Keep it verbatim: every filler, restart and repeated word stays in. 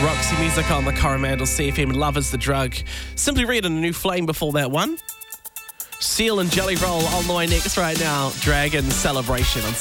Roxy Music on the Coromandel C F M. Love is the drug. Simply Red and a new flame before that one. Seal and Jelly Roll on the way next right now. Dragon Celebration on